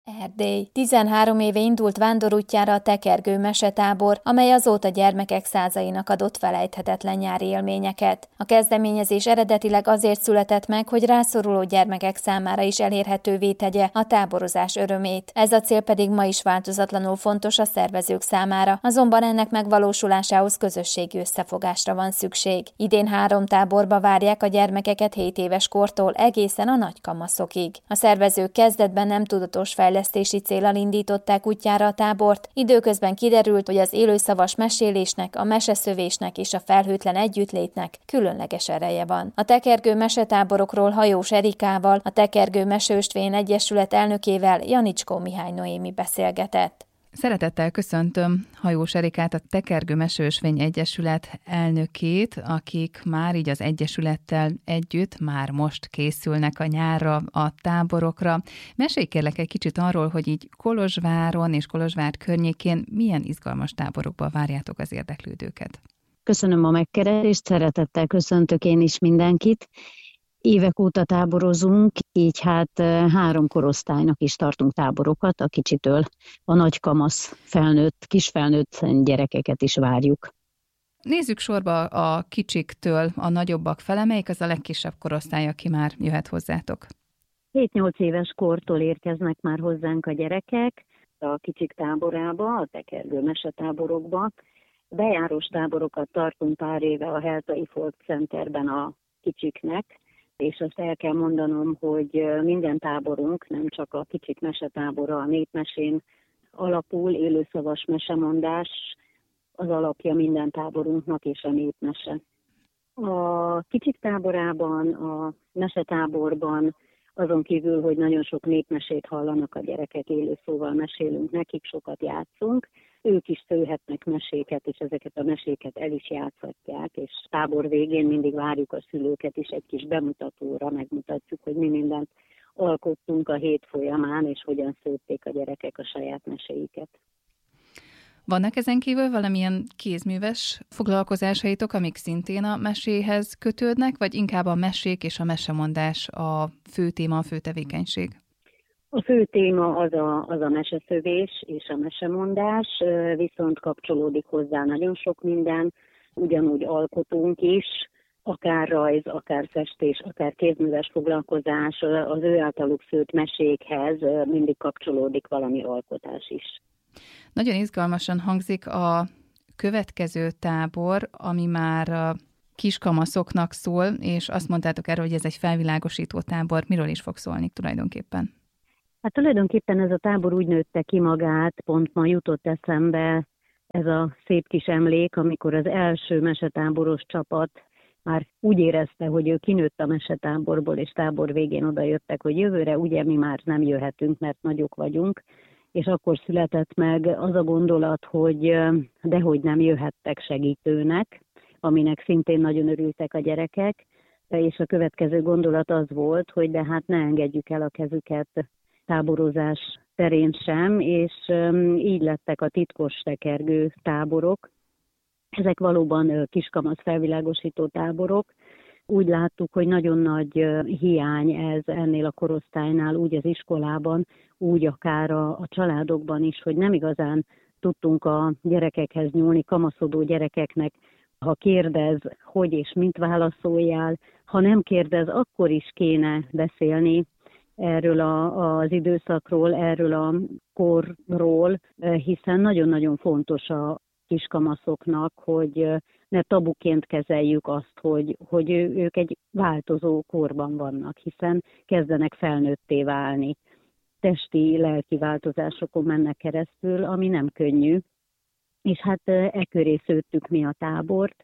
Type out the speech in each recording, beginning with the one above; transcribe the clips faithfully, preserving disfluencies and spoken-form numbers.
Erdély. tizenhárom éve indult vándorútjára a Tekergő mesetábor, amely azóta gyermekek százainak adott felejthetetlen nyári élményeket. A kezdeményezés eredetileg azért született meg, hogy rászoruló gyermekek számára is elérhetővé tegye a táborozás örömét. Ez a cél pedig ma is változatlanul fontos a szervezők számára, azonban ennek megvalósulásához közösségi összefogásra van szükség. Idén három táborba várják a gyermekeket hét éves kortól egészen a nagykamaszokig. A szervezők kezdetben nem tudatos fejlesztés fejlesztési céllal indították útjára a tábort, időközben kiderült, hogy az élőszavas mesélésnek, a meseszövésnek és a felhőtlen együttlétnek különleges ereje van. A Tekergő mesetáborokról Hajós Erikával, a Tekergő Meseösvény Egyesület elnökével, Janicskó Mihály Noémi beszélgetett. Szeretettel köszöntöm Hajós Erikát, a Tekergő Meseösvény Egyesület elnökét, akik már így az Egyesülettel együtt már most készülnek a nyárra, a táborokra. Mesélj kérlek egy kicsit arról, hogy így Kolozsváron és Kolozsvár környékén milyen izgalmas táborokba várjátok az érdeklődőket. Köszönöm a megkeresést, szeretettel köszöntök én is mindenkit. Évek óta táborozunk, így hát három korosztálynak is tartunk táborokat, a kicsitől a nagykamasz felnőtt, kisfelnőtt gyerekeket is várjuk. Nézzük sorba a kicsiktől a nagyobbak fele, melyik az a legkisebb korosztály, aki már jöhet hozzátok? hét-nyolc éves kortól érkeznek már hozzánk a gyerekek a kicsik táborába, a Tekergő mesetáborokba. Bejárós táborokat tartunk pár éve a Heltai Folk Centerben a kicsiknek, és azt el kell mondanom, hogy minden táborunk, nem csak a kicsik mesetábora, a népmesén alapul, élőszavas mesemondás az alapja minden táborunknak, és a népmese. A kicsik táborában, a mesetáborban azon kívül, hogy nagyon sok népmesét hallanak a gyerekek, élőszóval mesélünk nekik, sokat játszunk, ők is szőhetnek meséket, és ezeket a meséket el is játszhatják, és tábor végén mindig várjuk a szülőket is egy kis bemutatóra, megmutatjuk, hogy mi mindent alkottunk a hét folyamán, és hogyan szőtték a gyerekek a saját meséiket. Vannak ezen kívül valamilyen kézműves foglalkozásaitok, amik szintén a meséhez kötődnek, vagy inkább a mesék és a mesemondás a fő téma, a fő tevékenység? A fő téma az a, az a meseszövés és a mesemondás, viszont kapcsolódik hozzá nagyon sok minden, ugyanúgy alkotunk is, akár rajz, akár festés, akár kézműves foglalkozás, az ő általuk szőtt mesékhez mindig kapcsolódik valami alkotás is. Nagyon izgalmasan hangzik a következő tábor, ami már a kiskamaszoknak szól, és azt mondtátok erről, hogy ez egy felvilágosító tábor. Miről is fog szólni tulajdonképpen? Hát tulajdonképpen ez a tábor úgy nőtte ki magát, pont ma jutott eszembe ez a szép kis emlék, amikor az első mesetáboros csapat már úgy érezte, hogy ő kinőtt a mesetáborból, és tábor végén oda jöttek, hogy jövőre ugye mi már nem jöhetünk, mert nagyok vagyunk, és akkor született meg az a gondolat, hogy dehogy nem jöhettek segítőnek, aminek szintén nagyon örültek a gyerekek, és a következő gondolat az volt, hogy de hát ne engedjük el a kezüket táborozás terén sem, és így lettek a titkos tekergő táborok. Ezek valóban kiskamasz felvilágosító táborok. Úgy láttuk, hogy nagyon nagy hiány ez ennél a korosztálynál, úgy az iskolában, úgy akár a, a családokban is, hogy nem igazán tudtunk a gyerekekhez nyúlni, kamaszodó gyerekeknek, ha kérdez, hogy és mit válaszoljál, ha nem kérdez, akkor is kéne beszélni erről a, az időszakról, erről a korról, hiszen nagyon-nagyon fontos a kiskamaszoknak, hogy ne tabuként kezeljük azt, hogy, hogy ők egy változó korban vannak, hiszen kezdenek felnőtté válni. Testi, lelki változásokon mennek keresztül, ami nem könnyű. És hát e köré szőttük mi a tábort,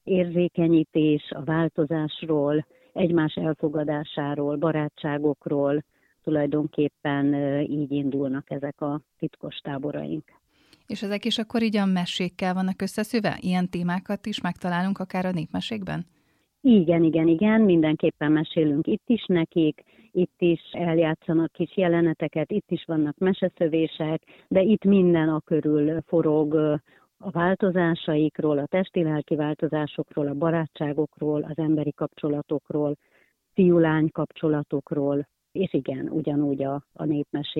érzékenyítés a változásról, egymás elfogadásáról, barátságokról, tulajdonképpen így indulnak ezek a titkos táboraink. És ezek is akkor így a mesékkel vannak összeszőve? Ilyen témákat is megtalálunk akár a népmesékben? Igen, igen, igen, mindenképpen mesélünk itt is nekik, itt is eljátszanak kis jeleneteket, itt is vannak meseszövések, de itt minden a körül forog a változásaikról, a testi-lelki változásokról, a barátságokról, az emberi kapcsolatokról, fiú-lány kapcsolatokról, és igen, ugyanúgy a, a népmesék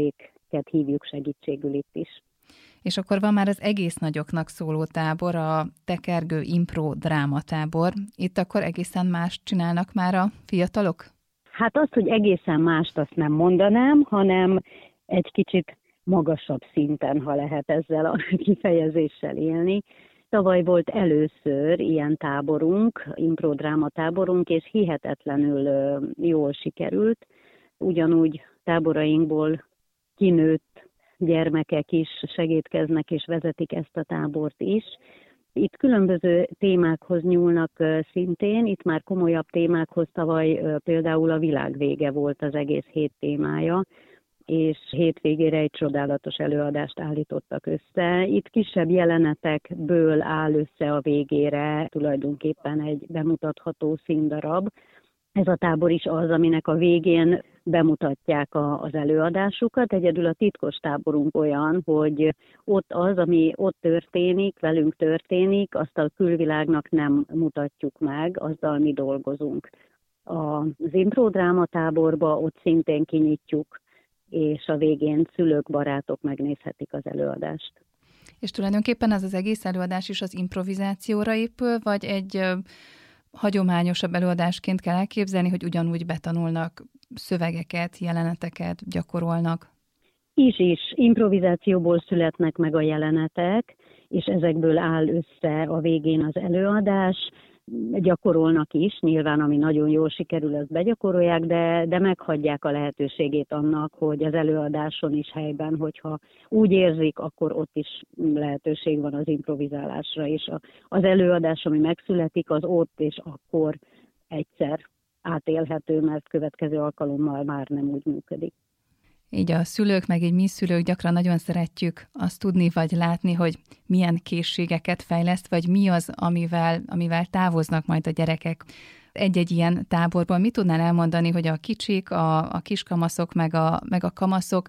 gyerekeket hívjuk segítségül itt is. És akkor van már az egész nagyoknak szóló tábor, a Tekergő Impro Drámatábor. Itt akkor egészen mást csinálnak már a fiatalok? Hát azt, hogy egészen mást, azt nem mondanám, hanem egy kicsit magasabb szinten, ha lehet ezzel a kifejezéssel élni. Tavaly volt először ilyen táborunk, improdráma táborunk, és hihetetlenül jól sikerült. Ugyanúgy táborainkból kinőtt gyermekek is segítkeznek és vezetik ezt a tábort is. Itt különböző témákhoz nyúlnak szintén, itt már komolyabb témákhoz tavaly például a világ vége volt az egész hét témája, és hétvégére egy csodálatos előadást állítottak össze. Itt kisebb jelenetekből áll össze a végére tulajdonképpen egy bemutatható színdarab. Ez a tábor is az, aminek a végén bemutatják a, az előadásukat. Egyedül a titkos táborunk olyan, hogy ott az, ami ott történik, velünk történik, azt a külvilágnak nem mutatjuk meg, azzal mi dolgozunk. Az improdráma táborba ott szintén kinyitjuk, és a végén szülők, barátok megnézhetik az előadást. És tulajdonképpen ez az egész előadás is az improvizációra épül, vagy egy hagyományosabb előadásként kell elképzelni, hogy ugyanúgy betanulnak szövegeket, jeleneteket, gyakorolnak? Is is. Improvizációból születnek meg a jelenetek, és ezekből áll össze a végén az előadás. Gyakorolnak is, nyilván ami nagyon jól sikerül, azt begyakorolják, de, de meghagyják a lehetőségét annak, hogy az előadáson is helyben, hogyha úgy érzik, akkor ott is lehetőség van az improvizálásra, és a, az előadás, ami megszületik, az ott és akkor egyszer átélhető, mert következő alkalommal már nem úgy működik. Így a szülők, meg így mi szülők gyakran nagyon szeretjük azt tudni, vagy látni, hogy milyen készségeket fejleszt, vagy mi az, amivel, amivel távoznak majd a gyerekek egy-egy ilyen táborból. Mit tudnál elmondani, hogy a kicsik, a, a kiskamaszok, meg a, meg a kamaszok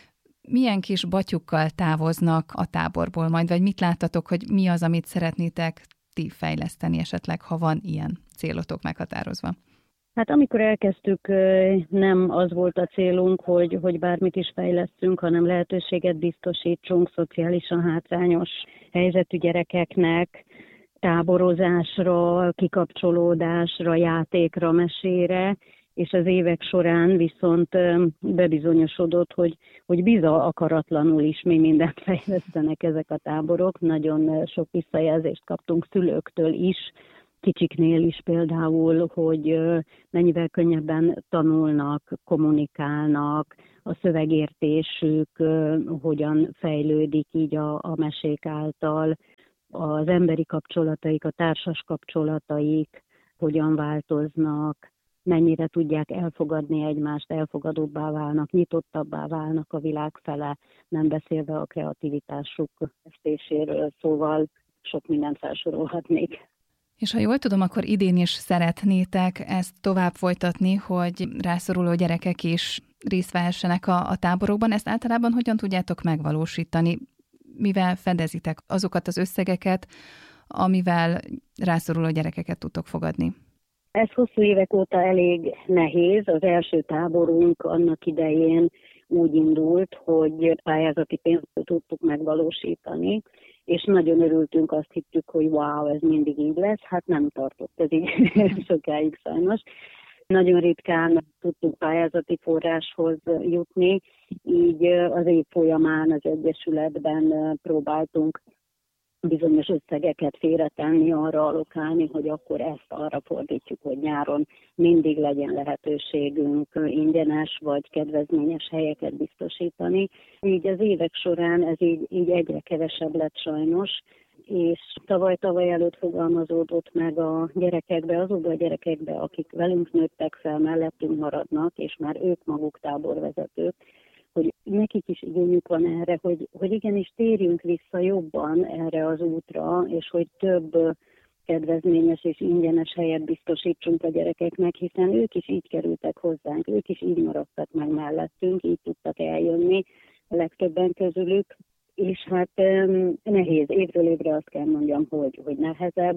milyen kis batyukkal távoznak a táborból majd, vagy mit láttatok, hogy mi az, amit szeretnétek ti fejleszteni esetleg, ha van ilyen célotok meghatározva? Hát amikor elkezdtük, nem az volt a célunk, hogy, hogy bármit is fejlesztünk, hanem lehetőséget biztosítsunk szociálisan hátrányos helyzetű gyerekeknek, táborozásra, kikapcsolódásra, játékra, mesére, és az évek során viszont bebizonyosodott, hogy, hogy biza akaratlanul is mi mindent fejlesztenek ezek a táborok. Nagyon sok visszajelzést kaptunk szülőktől is, kicsiknél is például, hogy mennyivel könnyebben tanulnak, kommunikálnak, a szövegértésük hogyan fejlődik így a, a mesék által, az emberi kapcsolataik, a társas kapcsolataik hogyan változnak, mennyire tudják elfogadni egymást, elfogadóbbá válnak, nyitottabbá válnak a világ fele, nem beszélve a kreativitásuk festéséről, szóval sok mindent felsorolhatnék. És ha jól tudom, akkor idén is szeretnétek ezt tovább folytatni, hogy rászoruló gyerekek is részt vehessenek a, a táborokban. Ezt általában hogyan tudjátok megvalósítani? Mivel fedezitek azokat az összegeket, amivel rászoruló gyerekeket tudtok fogadni? Ez hosszú évek óta elég nehéz. Az első táborunk annak idején úgy indult, hogy pályázati pénzt tudtuk megvalósítani, és nagyon örültünk, azt hittük, hogy wow, ez mindig így lesz. Hát nem tartott ez így sokáig sajnos. Nagyon ritkán tudtunk pályázati forráshoz jutni, így az év folyamán az Egyesületben próbáltunk bizonyos összegeket félretenni, arra allokálni, hogy akkor ezt arra fordítjuk, hogy nyáron mindig legyen lehetőségünk ingyenes vagy kedvezményes helyeket biztosítani. Így az évek során ez így, így egyre kevesebb lett sajnos, és tavaly-tavaly előtt fogalmazódott meg a gyerekekbe, azokba a gyerekekbe, akik velünk nőttek fel, mellettünk maradnak, és már ők maguk táborvezetők, hogy nekik is igényük van erre, hogy, hogy igenis térjünk vissza jobban erre az útra, és hogy több kedvezményes és ingyenes helyet biztosítsunk a gyerekeknek, hiszen ők is így kerültek hozzánk, ők is így maradtak meg mellettünk, így tudtak eljönni a legtöbben közülük, és hát nehéz, évről évre azt kell mondjam, hogy, hogy nehezebb,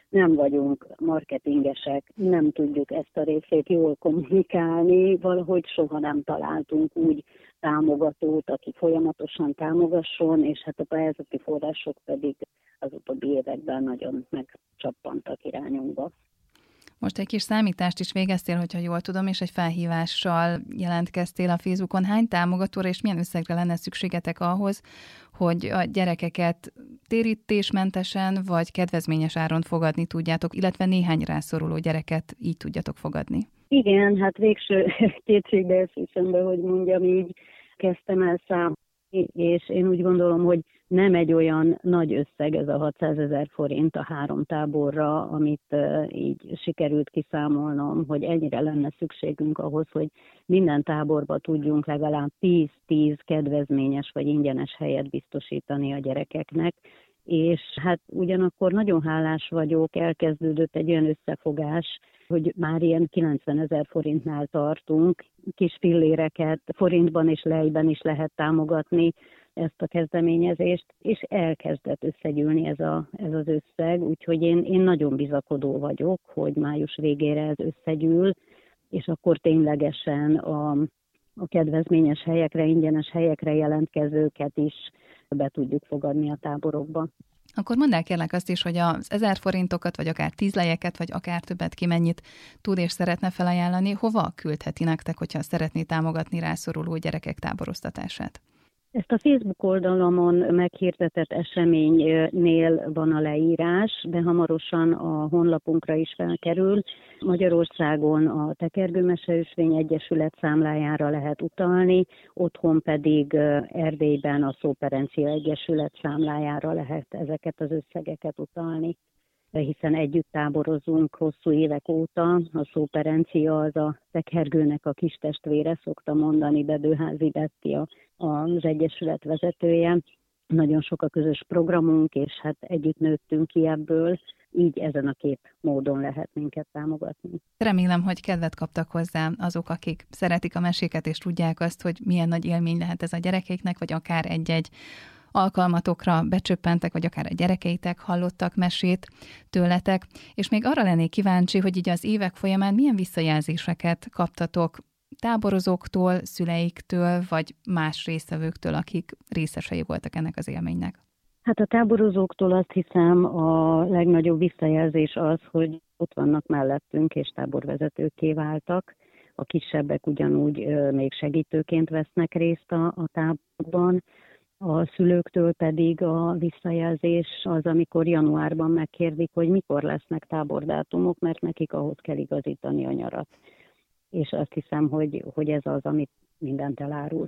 nem vagyunk marketingesek, nem tudjuk ezt a részét jól kommunikálni, valahogy soha nem találtunk úgy támogatót, aki folyamatosan támogasson, és hát a pályázati források pedig az utóbbi években nagyon megcsappantak irányunkba. Most egy kis számítást is végeztél, hogyha jól tudom, és egy felhívással jelentkeztél a Facebookon. Hány támogatóra és milyen összegre lenne szükségetek ahhoz, hogy a gyerekeket térítésmentesen vagy kedvezményes áron fogadni tudjátok, illetve néhány rászoruló gyereket így tudjatok fogadni? Igen, hát végső kétségbeesésembe, hogy mondjam, így kezdtem el számolni, és én úgy gondolom, hogy nem egy olyan nagy összeg ez a hatszázezer forint a három táborra, amit uh, így sikerült kiszámolnom, hogy ennyire lenne szükségünk ahhoz, hogy minden táborba tudjunk legalább tíz-tíz kedvezményes vagy ingyenes helyet biztosítani a gyerekeknek, és hát ugyanakkor nagyon hálás vagyok, elkezdődött egy olyan összefogás, hogy már ilyen kilencvenezer forintnál tartunk, kis filléreket forintban és lejben is lehet támogatni ezt a kezdeményezést, és elkezdett összegyűlni ez, a, ez az összeg, úgyhogy én, én nagyon bizakodó vagyok, hogy május végére ez összegyűl, és akkor ténylegesen a, a kedvezményes helyekre, ingyenes helyekre jelentkezőket is be tudjuk fogadni a táborokba. Akkor mondd el kérlek azt is, hogy az ezer forintokat, vagy akár tíz lejeket, vagy akár többet ki mennyit tud és szeretne felajánlani, hova küldheti nektek, hogyha szeretné támogatni rászoruló gyerekek táboroztatását? Ezt a Facebook oldalamon meghirdetett eseménynél van a leírás, de hamarosan a honlapunkra is felkerül. Magyarországon a Tekergő Meseösvény Egyesület számlájára lehet utalni, otthon pedig Erdélyben a Szóperencia Egyesület számlájára lehet ezeket az összegeket utalni. Hiszen együtt táborozunk hosszú évek óta. A Szóperencia az a Tekergőnek a kis testvére, szokta mondani Bedőházi Betti az egyesület vezetője. Nagyon sok a közös programunk, és hát együtt nőttünk ki ebből, így ezen a két módon lehet minket támogatni. Remélem, hogy kedvet kaptak hozzá azok, akik szeretik a meséket, és tudják azt, hogy milyen nagy élmény lehet ez a gyerekeiknek, vagy akár egy-egy alkalmatokra becsöppentek, vagy akár a gyerekeitek hallottak mesét tőletek. És még arra lennék kíváncsi, hogy így az évek folyamán milyen visszajelzéseket kaptatok táborozóktól, szüleiktől, vagy más résztvevőktől, akik részesei voltak ennek az élménynek. Hát a táborozóktól azt hiszem a legnagyobb visszajelzés az, hogy ott vannak mellettünk, és táborvezetőkké váltak. A kisebbek ugyanúgy még segítőként vesznek részt a, a táborban. A szülőktől pedig a visszajelzés az, amikor januárban megkérdik, hogy mikor lesznek tábordátumok, mert nekik ahhoz kell igazítani a nyarat. És azt hiszem, hogy, hogy ez az, amit mindent elárul.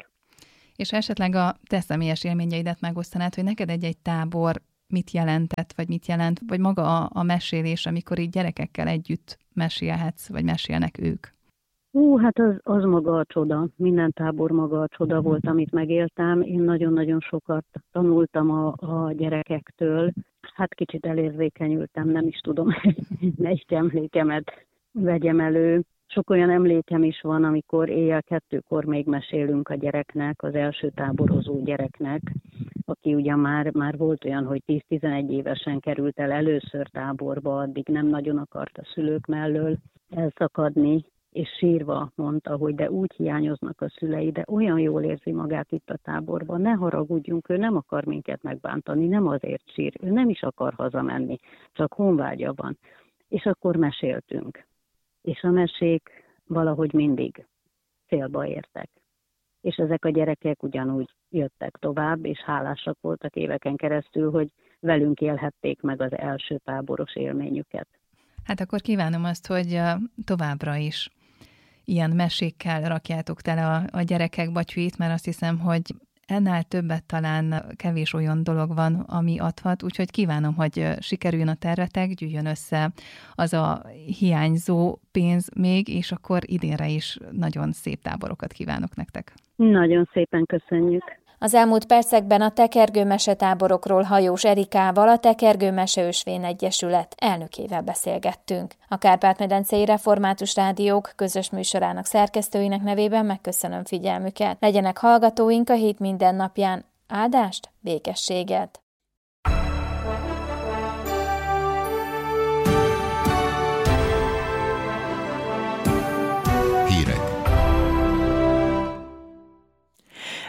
És esetleg a te személyes élményeidet megosztanád, hogy neked egy-egy tábor mit jelentett, vagy mit jelent, vagy maga a, a mesélés, amikor így gyerekekkel együtt mesélhetsz, vagy mesélnek ők? Hú, hát az, az maga a csoda. Minden tábor maga a csoda volt, amit megéltem. Én nagyon-nagyon sokat tanultam a, a gyerekektől. Hát kicsit elérzékenyültem, nem is tudom, melyik emlékemet vegyem elő. Sok olyan emlékem is van, amikor éjjel kettőkor még mesélünk a gyereknek, az első táborozó gyereknek, aki ugyan már, már volt olyan, hogy tíz-tizenegy évesen került el először táborba, addig nem nagyon akart a szülők mellől elszakadni, és sírva mondta, hogy de úgy hiányoznak a szülei, de olyan jól érzi magát itt a táborban, ne haragudjunk, ő nem akar minket megbántani, nem azért sír, ő nem is akar hazamenni, csak honvágya van. És akkor meséltünk. És a mesék valahogy mindig célba értek. És ezek a gyerekek ugyanúgy jöttek tovább, és hálásak voltak éveken keresztül, hogy velünk élhették meg az első táboros élményüket. Hát akkor kívánom azt, hogy továbbra is ilyen mesékkel rakjátok tele a, a gyerekek batyuit, mert azt hiszem, hogy ennél többet talán kevés olyan dolog van, ami adhat, úgyhogy kívánom, hogy sikerüljön a tervetek, gyűjjön össze az a hiányzó pénz még, és akkor idénre is nagyon szép táborokat kívánok nektek. Nagyon szépen köszönjük. Az elmúlt percekben a Tekergő mesetáborokról Hajós Erikával, a Tekergő Meseösvény Egyesület elnökével beszélgettünk. A Kárpát-medencei Református Rádiók közös műsorának szerkesztőinek nevében megköszönöm figyelmüket. Legyenek hallgatóink a hét minden napján. Áldást, békességet!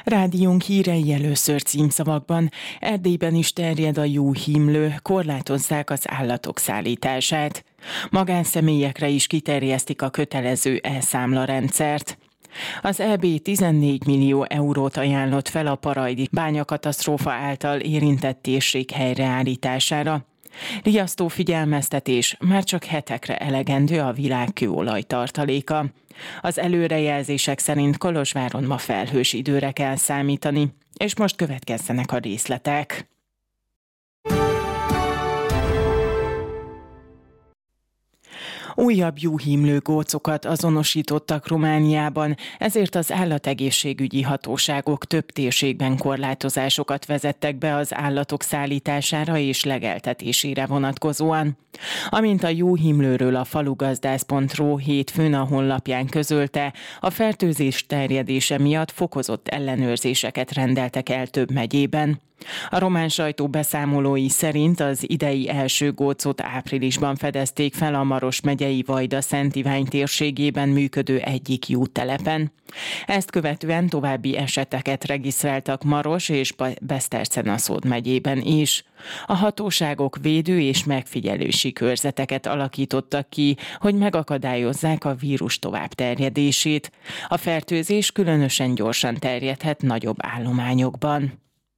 Rádiónk hírei először címszavakban. Erdélyben is terjed a juhimlő, korlátozzák az állatok szállítását. Magánszemélyekre is kiterjesztik a kötelező elszámlarendszert. Az é bé tizennégy millió eurót ajánlott fel a parajdi bányakatasztrófa által érintett térség helyreállítására. Riasztó figyelmeztetés, már csak hetekre elegendő a világ kőolaj tartaléka. Az előrejelzések szerint Kolozsváron ma felhős időre kell számítani, és most következzenek a részletek. Újabb juhimlő gócokat azonosítottak Romániában, ezért az állategészségügyi hatóságok több térségben korlátozásokat vezettek be az állatok szállítására és legeltetésére vonatkozóan. Amint a juhimlőről a falugazdász pont ru hétfőn a honlapján közölte, a fertőzés terjedése miatt fokozott ellenőrzéseket rendeltek el több megyében. A román sajtó beszámolói szerint az idei első gócot áprilisban fedezték fel a Maros megyei Vajda-Szent Ivány térségében működő egyik juhtelepen. Ezt követően további eseteket regisztráltak Maros és Besztercen-Aszód megyében is. A hatóságok védő és megfigyelési körzeteket alakítottak ki, hogy megakadályozzák a vírus továbbterjedését. A fertőzés különösen gyorsan terjedhet nagyobb állományokban.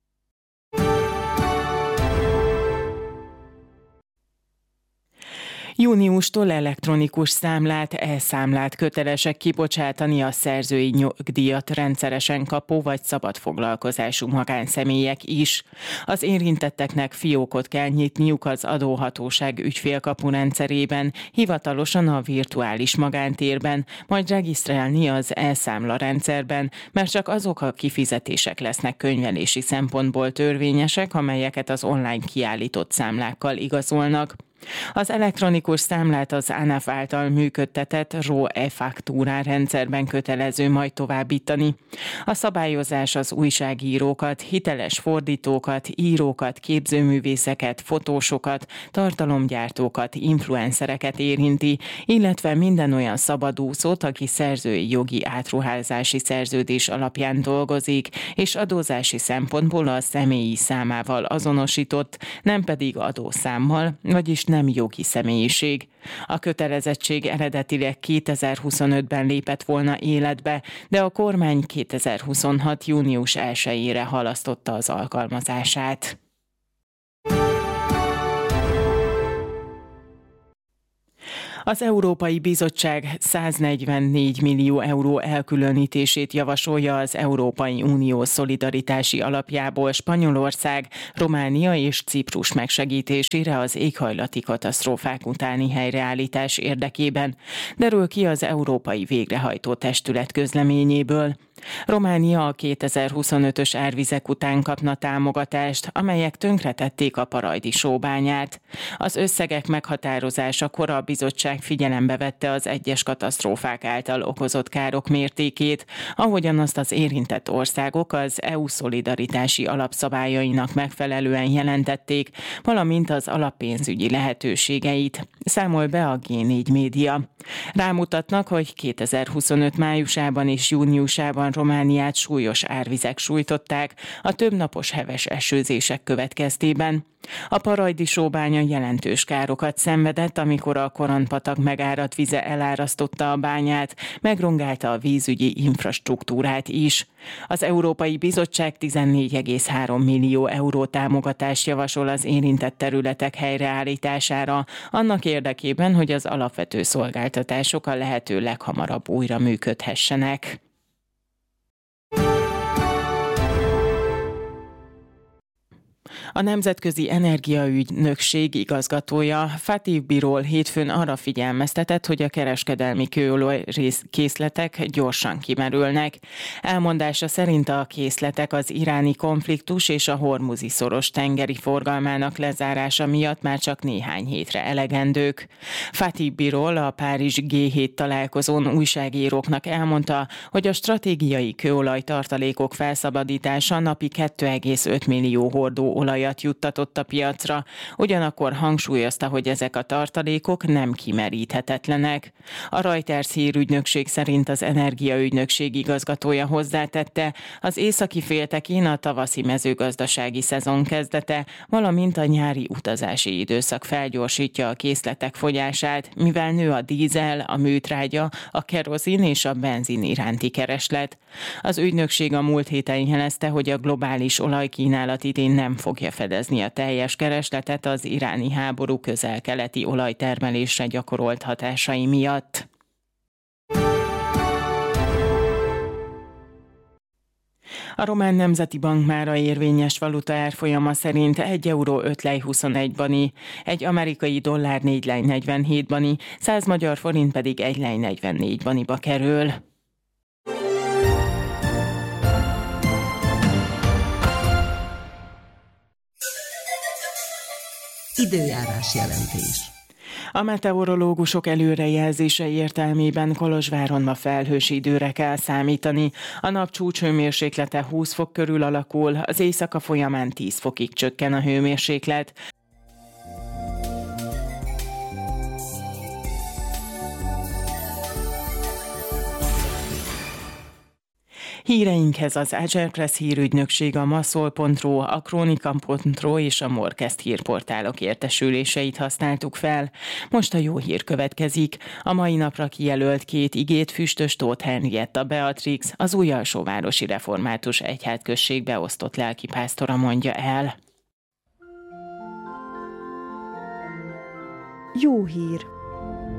Júniustól elektronikus számlát, e-számlát kötelesek kibocsátani a szerzői nyugdíjat rendszeresen kapó vagy szabadfoglalkozású magánszemélyek is. Az érintetteknek fiókot kell nyitniuk az adóhatóság ügyfélkapu rendszerében, hivatalosan a virtuális magántérben, majd regisztrálni az e-számla rendszerben, mert csak azok a kifizetések lesznek könyvelési szempontból törvényesek, amelyeket az online kiállított számlákkal igazolnak. Az elektronikus számlát az ANAF által működtetett er o e-faktúrá rendszerben kötelező majd továbbítani. A szabályozás az újságírókat, hiteles fordítókat, írókat, képzőművészeket, fotósokat, tartalomgyártókat, influencereket érinti, illetve minden olyan szabadúszót, aki szerzői jogi átruházási szerződés alapján dolgozik, és adózási szempontból a személyi számával azonosított, nem pedig adószámmal, vagyis nem jogi személyiség. A kötelezettség eredetileg kétezer-huszonötben lépett volna életbe, de a kormány kétezer-huszonhat. június elsejére halasztotta az alkalmazását. Az Európai Bizottság száznegyvennégy millió euró elkülönítését javasolja az Európai Unió szolidaritási alapjából Spanyolország, Románia és Ciprus megsegítésére az éghajlati katasztrófák utáni helyreállítás érdekében, derül ki az Európai Végrehajtó Testület közleményéből. Románia a kétezer-huszonötös árvizek után kapna támogatást, amelyek tönkretették a parajdi sóbányát. Az összegek meghatározásakor a bizottság figyelembe vette az egyes katasztrófák által okozott károk mértékét, ahogyan azt az érintett országok az é u szolidaritási alapszabályainak megfelelően jelentették, valamint az alappénzügyi lehetőségeit, számol be a gé négy média. Rámutatnak, hogy kétezer-huszonöt májusában és júniusában Romániát súlyos árvizek sújtották a többnapos heves esőzések következtében. A parajdi sóbánya jelentős károkat szenvedett, amikor a Koronpatak megáradt vize elárasztotta a bányát, megrongálta a vízügyi infrastruktúrát is. Az Európai Bizottság tizennégy egész három millió euró támogatást javasol az érintett területek helyreállítására, annak érdekében, hogy az alapvető szolgáltatások a lehető leghamarabb újra működhessenek. A Nemzetközi Energiaügynökség igazgatója Fatih Birol hétfőn arra figyelmeztetett, hogy a kereskedelmi kőolaj készletek gyorsan kimerülnek. Elmondása szerint a készletek az iráni konfliktus és a hormuzi szoros tengeri forgalmának lezárása miatt már csak néhány hétre elegendők. Fatih Birol a Párizsi gé hét találkozón újságíróknak elmondta, hogy a stratégiai kőolaj tartalékok felszabadítása napi két egész öt millió hordó olajat olajat juttatott a piacra, ugyanakkor hangsúlyozta, hogy ezek a tartalékok nem kimeríthetetlenek. A Reuters hírügynökség szerint az energiaügynökség igazgatója hozzátette, az északi féltekén a tavaszi mezőgazdasági szezon kezdete, valamint a nyári utazási időszak felgyorsítja a készletek fogyását, mivel nő a dízel, a műtrágya, a kerozin és a benzin iránti kereslet. Az ügynökség a múlt héten jelezte, hogy a globális olajkínálat idén nem fogja fedezni a teljes keresletet az iráni háború közel-keleti olajtermelésre gyakorolt hatásai miatt. A Román Nemzeti Bank mára érvényes valuta árfolyama szerint egy euró öt lej huszonegy bani, egy amerikai dollár négy lej negyvenhét bani, száz magyar forint pedig egy lej negyvennégy baniba kerül. Időjárás jelentés. A meteorológusok előrejelzése értelmében Kolozsváron ma felhős időre kell számítani. A nap csúcshőmérséklete húsz fok körül alakul, az éjszaka folyamán tíz fokig csökken a hőmérséklet. Híreinkhez az Agile Press hírügynökség, a maszol pont ro, a kronika pont ro és a Morkezt hírportálok értesüléseit használtuk fel. Most a jó hír következik. A mai napra kijelölt két igét Füstös Tóth Henrietta Beatrix, az Újalsóvárosi Református Egyházközség beosztott lelkipásztora mondja el. Jó hír!